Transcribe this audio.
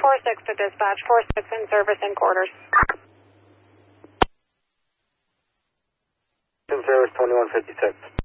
4-6 to dispatch. 4-6 in service in quarters. In service 2156.